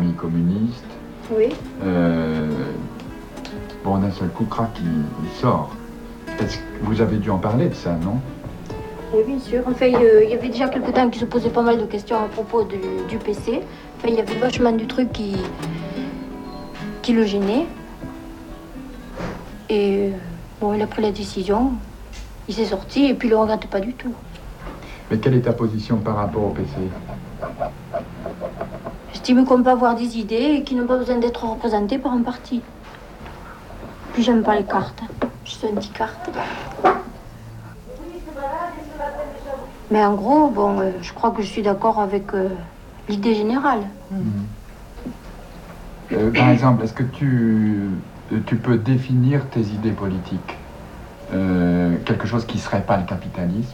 famille communiste. Oui. Bon, d'un seul coup, crac, il sort. Est-ce que vous avez dû en parler de ça, non? Oui, bien sûr. Enfin, il y avait déjà quelques temps qui se posaient pas mal de questions à propos du PC. Enfin, il y avait vachement du truc qui le gênait. Et bon, il a pris la décision, il s'est sorti et puis il le regrette pas du tout. Mais quelle est ta position par rapport au PC? J'estime qu'on peut avoir des idées et qui n'ont pas besoin d'être représentées par un parti. Puis j'aime pas les cartes. Je suis anti-carte. Mais en gros, bon, je crois que je suis d'accord avec l'idée générale. Par exemple, est-ce que tu peux définir tes idées politiques? Quelque chose qui ne serait pas le capitalisme?